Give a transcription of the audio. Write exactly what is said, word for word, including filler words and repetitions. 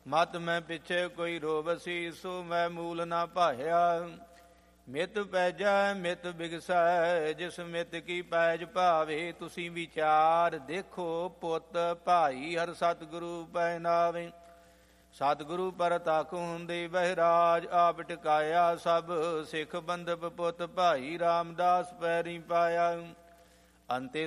ਮਤ ਮੈਂ ਪਿੱਛੇ ਕੋਈ ਰੋਵਸੀ, ਸੋ ਮੈਂ ਮੂਲ ਨਾ ਭਾਇਆ। ਮਿਤ ਪੈਜੈ ਮਿਤ ਬਿਗਸੈ, ਜਿਸ ਮਿਤ ਕੀ ਪੈਜ ਭਾਵੇ। ਤੁਸੀਂ ਵਿਚਾਰ ਦੇਖੋ ਪੁੱਤ ਭਾਈ, ਹਰ ਸਤਿਗੁਰੂ ਪੈ ਨਾਵੇ। ਸਤਿਗੁਰੂ ਪਰਤਾਖੁ ਹੁੰਦੇ ਬਹਿਰਾਜ, ਆਪ ਟਿਕਾਇਆ ਸਭ ਸਿੱਖ ਬੰਧਪ ਪੁੱਤ ਭਾਈ। ਰਾਮਦਾਸ ਪੈਰੀ ਪਾਇਆ। ਅੰਤੇ